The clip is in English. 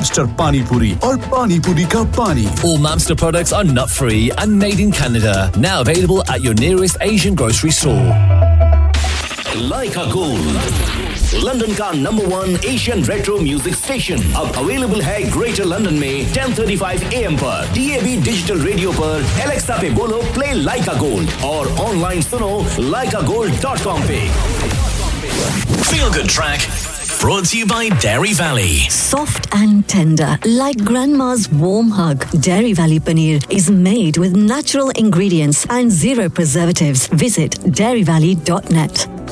Mamster Pani Puri और Pani Puri का पानी. All Mamster products are nut-free and made in Canada. Now available at your nearest Asian grocery store. Leica Gold, London का #1 Asian retro music station अब available है greater London में 10:35 AM पर DAB digital radio पर Alexa पे बोलो play लाइका gold और online सुनो laikagold.com पे. Feel Good Track brought to you by Dairy Valley. Soft and tender, like grandma's warm hug. Dairy Valley paneer is made with natural ingredients and zero preservatives. Visit dairyvalley.net.